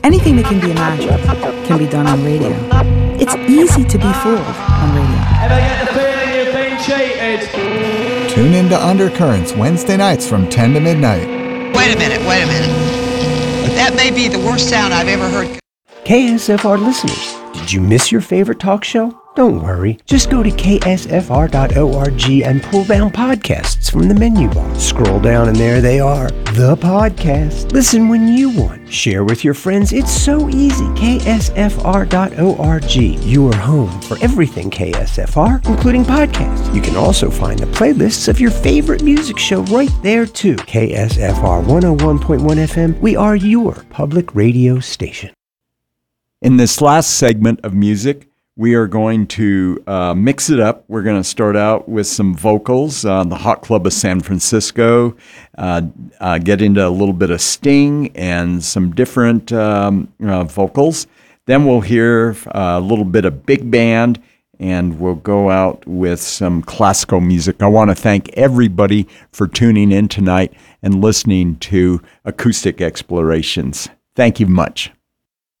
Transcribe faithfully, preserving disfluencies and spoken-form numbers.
Anything that can be imagined can be done on radio. It's easy to be fooled on radio. Ever get the feeling you've been cheated? Tune into Undercurrents Wednesday nights from ten to midnight. Wait a minute, wait a minute. That may be the worst sound I've ever heard. K S F R listeners, did you miss your favorite talk show? Don't worry. Just go to K S F R dot org and pull down podcasts from the menu bar. Scroll down and there they are. The podcast. Listen when you want. Share with your friends. It's so easy. K S F R dot org. Your home for everything K S F R, including podcasts. You can also find the playlists of your favorite music show right there too. K S F R one oh one point one F M. We are your public radio station. In this last segment of music, we are going to uh, mix it up. We're going to start out with some vocals on the Hot Club of San Francisco, uh, uh, get into a little bit of Sting and some different um, uh, vocals. Then we'll hear uh, a little bit of big band, and we'll go out with some classical music. I want to thank everybody for tuning in tonight and listening to Acoustic Explorations. Thank you much.